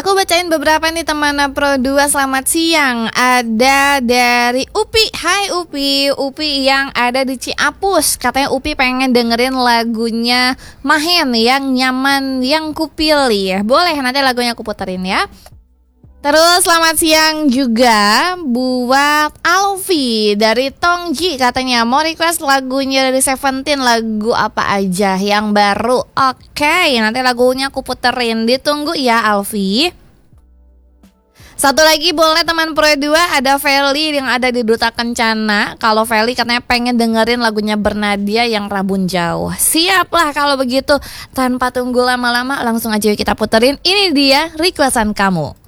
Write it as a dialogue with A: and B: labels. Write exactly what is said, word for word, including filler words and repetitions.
A: Aku bacain beberapa nih teman Pro dua, selamat siang. Ada dari Upi, hai Upi, Upi yang ada di Ciapus. Katanya Upi pengen dengerin lagunya Mahen yang nyaman yang kupilih. Boleh, nanti lagunya aku puterin ya. Terus selamat siang juga buat Alfi dari Tongji, katanya mau request lagunya dari Seventeen, lagu apa aja yang baru. Oke, nanti lagunya aku puterin, ditunggu ya Alfi. Satu lagi boleh teman Pro dua, ada Feli yang ada di Duta Kencana. Kalau Feli katanya pengen dengerin lagunya Bernadia yang Rabun Jauh. Siap lah kalau begitu, tanpa tunggu lama-lama langsung aja kita puterin. Ini dia requestan kamu.